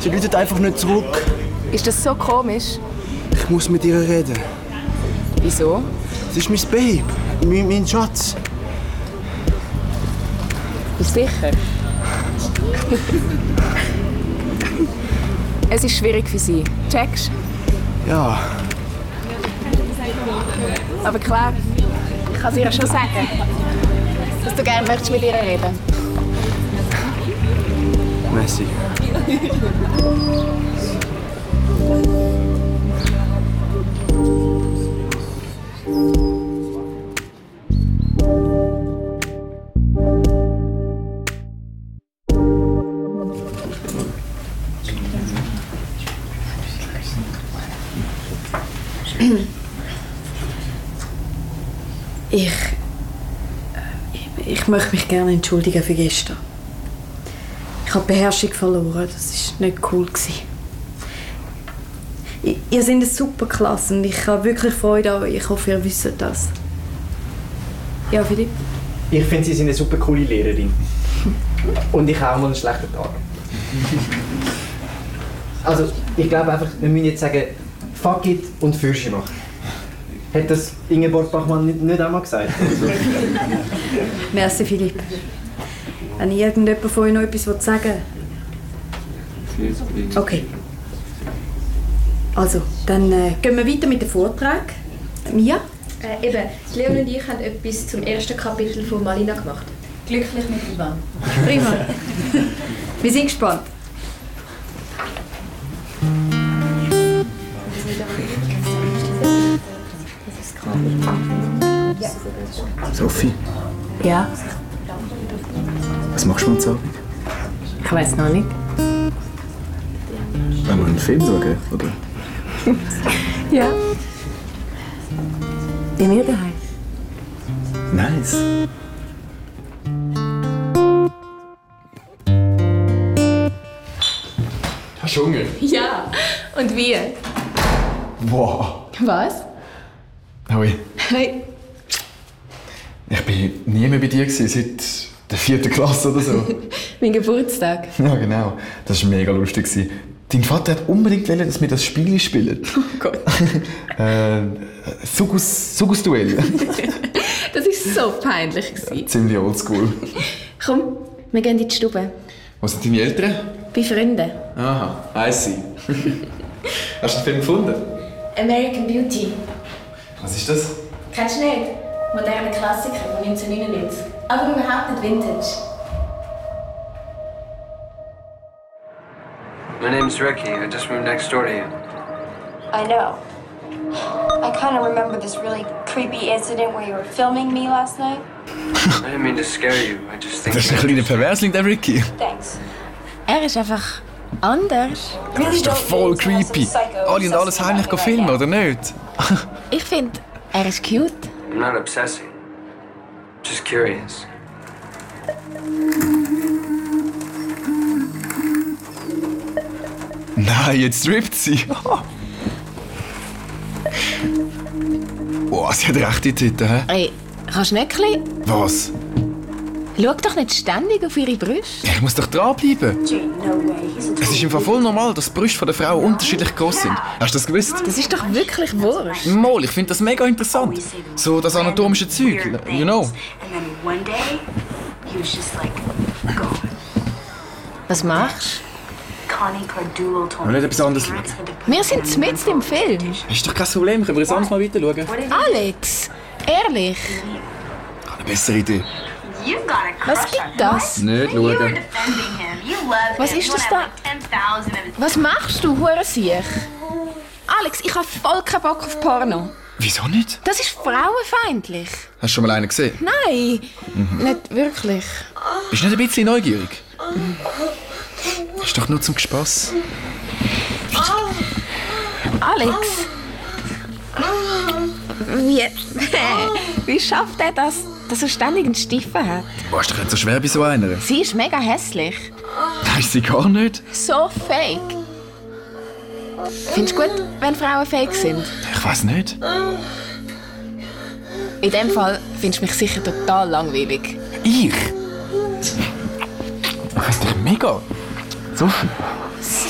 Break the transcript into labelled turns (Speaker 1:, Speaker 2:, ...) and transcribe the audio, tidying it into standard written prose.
Speaker 1: Sie läutet einfach nicht zurück.
Speaker 2: Ist das so komisch?
Speaker 1: Ich muss mit ihr reden.
Speaker 2: Wieso?
Speaker 1: Sie ist mein Babe, mein Schatz.
Speaker 2: Bist du sicher? Es ist schwierig für sie. Checkst?
Speaker 1: Ja.
Speaker 2: Aber klar, ich kann es ihr schon sagen, dass du gerne möchtest mit ihr reden.
Speaker 1: Merci.
Speaker 3: Ich möchte mich gerne entschuldigen für gestern. Ich habe die Beherrschung verloren. Das war nicht cool. Ihr seid eine super Klasse und ich habe wirklich Freude an euch. Ich hoffe, ihr wisst das. Ja, Philipp?
Speaker 4: Ich finde, Sie sind eine super coole Lehrerin. Und ich habe auch mal einen schlechten Tag. Also, ich glaube einfach, wir müssen jetzt sagen, fuck it und Fürsche machen. Hat das Ingeborg Bachmann nicht einmal gesagt?
Speaker 3: Merci, Philipp. Wenn irgendjemand von euch noch etwas sagen will. Okay. Also, dann gehen wir weiter mit dem Vortrag. Mia?
Speaker 5: Eben, Leon und ich haben etwas zum ersten Kapitel von Malina gemacht. Glücklich mit Ivan.
Speaker 3: Prima. Wir sind gespannt.
Speaker 1: Sophie,
Speaker 2: Ja,
Speaker 1: was machst du am Abend?
Speaker 2: ich weiß noch nicht.
Speaker 1: Wollen wir einen Film schauen, oder?
Speaker 2: Ja. Bei mir daheim.
Speaker 1: Nice. Hast du Hunger?
Speaker 2: Ja, und wie?
Speaker 1: Wow.
Speaker 2: Was?
Speaker 1: Hoi.
Speaker 2: Hey.
Speaker 1: Ich war nie mehr bei dir, seit der 4. Klasse oder so.
Speaker 2: Mein Geburtstag.
Speaker 1: Ja, genau. Das war mega lustig. Dein Vater hat unbedingt wollen, dass wir das Spiel spielen.
Speaker 2: Oh Gott.
Speaker 1: Sugus-Duell.
Speaker 2: Das war so peinlich.
Speaker 1: Ziemlich oldschool.
Speaker 2: Komm, wir gehen in die Stube.
Speaker 1: Wo sind deine Eltern?
Speaker 2: Bei Freunden.
Speaker 1: Aha, I see. Hast du den Film gefunden?
Speaker 5: American Beauty.
Speaker 1: Was ist das?
Speaker 5: Kennst du nicht? Moderne Klassiker von 1999. Aber überhaupt nicht Vintage.
Speaker 6: My name's Ricky. I just moved next door to you.
Speaker 7: I know. I kind of remember this really creepy incident where you were filming me last night.
Speaker 6: I didn't mean to scare you. I just think.
Speaker 1: Das ist ein kleiner Perversling, der Ricky.
Speaker 7: Thanks.
Speaker 2: Er ist einfach anders.
Speaker 1: Das ist doch voll creepy. Alle und alles heimlich filmen, oder nicht?
Speaker 2: Ich finde, er ist cute.
Speaker 6: I'm not obsessing. Just curious.
Speaker 1: Nein, jetzt strippt sie. Oh, sie hat rechte Titten, hä?
Speaker 2: Ey, kannst du nicht ein bisschen...
Speaker 1: Was?
Speaker 2: Schau doch nicht ständig auf ihre Brüste.
Speaker 1: Ich muss doch dranbleiben.
Speaker 7: Gee, no way. He's a
Speaker 1: Es ist im Fall voll normal, dass die Brüste der Frau unterschiedlich groß sind. Hast du das gewusst?
Speaker 2: Das ist doch wirklich wurscht.
Speaker 1: Mal, ich finde das mega interessant. So das anatomische Zeug, you know.
Speaker 7: And then one day, he was just like, gone.
Speaker 2: Was machst
Speaker 7: Connie Cardulo told
Speaker 1: Will
Speaker 7: me
Speaker 1: nicht etwas anderes schauen?
Speaker 2: du? Wir sind mitten im Film.
Speaker 1: Ist doch kein Problem, können wir jetzt anders mal weiter schauen?
Speaker 2: Alex, ehrlich.
Speaker 1: Ich habe eine bessere Idee.
Speaker 7: You've got a crush
Speaker 2: Was gibt
Speaker 7: on him.
Speaker 2: das?
Speaker 1: Nicht
Speaker 7: You were
Speaker 1: schauen.
Speaker 7: defending him. You love
Speaker 2: Was
Speaker 7: him.
Speaker 2: ist
Speaker 7: You
Speaker 2: das
Speaker 7: wanna
Speaker 2: da?
Speaker 7: have, like, 10,000 of his...
Speaker 2: Was machst du, Hurensiech? Alex, ich habe voll keinen Bock auf Porno.
Speaker 1: Wieso nicht?
Speaker 2: Das ist frauenfeindlich.
Speaker 1: Hast du schon mal einen gesehen?
Speaker 2: Nein, nicht wirklich.
Speaker 1: Bist du nicht ein bisschen neugierig? Ist doch nur zum Spass.
Speaker 2: Alex. Wie schafft er das, dass er ständig einen Stiefel hat?
Speaker 1: Boah, ist doch nicht so schwer bei so einer.
Speaker 2: Sie ist mega hässlich.
Speaker 1: Nein, ist sie gar nicht.
Speaker 2: So fake. Findest du gut, wenn Frauen fake sind?
Speaker 1: Ich weiß nicht.
Speaker 2: In dem Fall findest du mich sicher total langweilig.
Speaker 1: Ich? Ich weiß dich mega. Sophie.